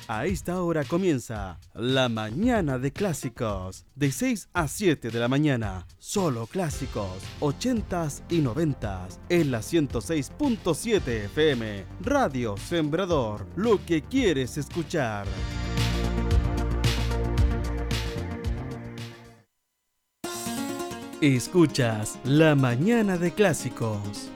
A esta hora comienza La Mañana de Clásicos, de 6 a 7 de la mañana. Solo clásicos, 80s y 90s, en la 106.7 FM. Radio Sembrador, lo que quieres escuchar. Escuchas La Mañana de Clásicos.